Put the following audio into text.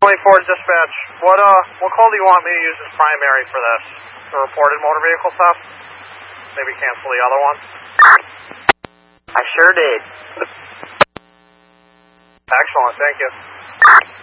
24 dispatch. What call do you want me to use as primary for this? The reported motor vehicle theft? Maybe cancel the other one? I sure did. Excellent, thank you.